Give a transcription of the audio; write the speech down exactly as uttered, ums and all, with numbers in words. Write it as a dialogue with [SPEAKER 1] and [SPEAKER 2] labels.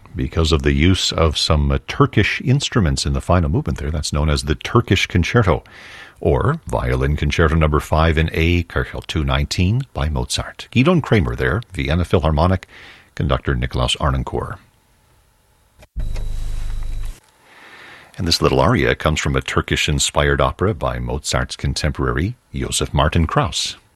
[SPEAKER 1] because of the use of some uh, Turkish instruments in the final movement there. That's known as the Turkish Concerto, or Violin Concerto number five in A, Köchel two nineteen by Mozart. Gidon Kramer there, Vienna Philharmonic, conductor Nikolaus Arnoncourt. And this little aria comes from a Turkish-inspired opera by Mozart's contemporary, Joseph Martin Krauss.